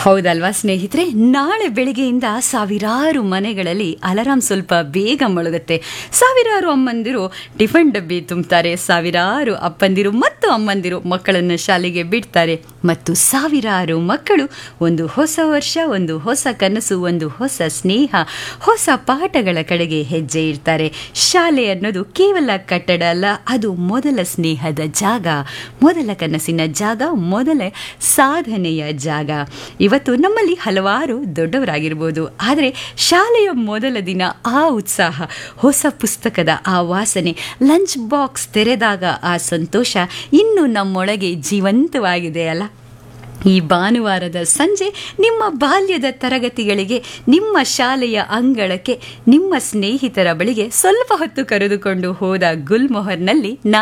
ಹೌದಲ್ವಾ ಸ್ನೇಹಿತರೆ, ನಾಳೆ ಬೆಳಿಗ್ಗೆಯಿಂದ ಸಾವಿರಾರು ಮನೆಗಳಲ್ಲಿ ಅಲಾರಾಂ ಸ್ವಲ್ಪ ಬೇಗ ಮೊಳಗುತ್ತೆ. ಸಾವಿರಾರು ಅಮ್ಮಂದಿರು ಟಿಫನ್ ಡಬ್ಬಿ ತುಂಬ್ತಾರೆ, ಸಾವಿರಾರು ಅಪ್ಪಂದಿರು ಮತ್ತು ಅಮ್ಮಂದಿರು ಮಕ್ಕಳನ್ನು ಶಾಲೆಗೆ ಬಿಡ್ತಾರೆ, ಮತ್ತು ಸಾವಿರಾರು ಮಕ್ಕಳು ಒಂದು ಹೊಸ ವರ್ಷ, ಒಂದು ಹೊಸ ಕನಸು, ಒಂದು ಹೊಸ ಸ್ನೇಹ, ಹೊಸ ಪಾಠಗಳ ಕಡೆಗೆ ಹೆಜ್ಜೆ ಇಡ್ತಾರೆ. ಶಾಲೆ ಅನ್ನೋದು ಕೇವಲ ಕಟ್ಟಡ ಅಲ್ಲ, ಅದು ಮೊದಲ ಸ್ನೇಹದ ಜಾಗ, ಮೊದಲ ಕನಸಿನ ಜಾಗ, ಮೊದಲ ಸಾಧನೆಯ ಜಾಗ. ಇವತ್ತು ನಮ್ಮಲ್ಲಿ ಹಲವಾರು ದೊಡ್ಡವರಾಗಿರ್ಬೋದು, ಆದರೆ ಶಾಲೆಯ ಮೊದಲ ದಿನ ಆ ಉತ್ಸಾಹ, ಹೊಸ ಪುಸ್ತಕದ ಆ ವಾಸನೆ, ಲಂಚ್ ಬಾಕ್ಸ್ ತೆರೆದಾಗ ಆ ಸಂತೋಷ ಇನ್ನೂ ನಮ್ಮೊಳಗೆ ಜೀವಂತವಾಗಿದೆ ಅಲ್ಲ. ಈ ಭಾನುವಾರದ ಸಂಜೆ ನಿಮ್ಮ ಬಾಲ್ಯದ ತರಗತಿಗಳಿಗೆ, ನಿಮ್ಮ ಶಾಲೆಯ ಅಂಗಳಕ್ಕೆ, ನಿಮ್ಮ ಸ್ನೇಹಿತರ ಬಳಿಗೆ ಸ್ವಲ್ಪ ಹೊತ್ತು ಕರೆದುಕೊಂಡು ಹೋದ ಗುಲ್ಮೊಹರ್ನಲ್ಲಿ